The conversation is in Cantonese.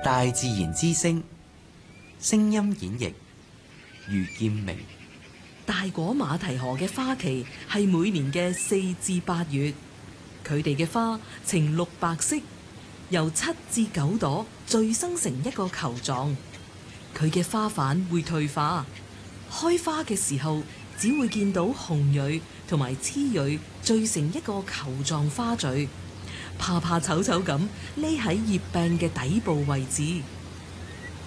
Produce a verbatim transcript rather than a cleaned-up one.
大自然之聲，聲音演繹余劍明。 大果馬蹄河嘅花期係每年嘅四至八月，佢哋嘅花呈綠白色，由七至九朵聚生成一個球狀。佢嘅花瓣會退化，開花嘅時候只會見到紅蕊同埋雌蕊聚成一個球狀花序，怕怕醜醜咁匿喺葉柄嘅底部位置。